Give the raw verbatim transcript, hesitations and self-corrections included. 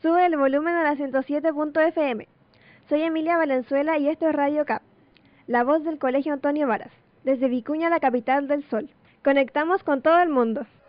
Sube el volumen a la ciento siete punto f m. Soy Emilia Valenzuela y esto es Radio Cap, la voz del Colegio Antonio Varas, desde Vicuña, la capital del sol. Conectamos con todo el mundo.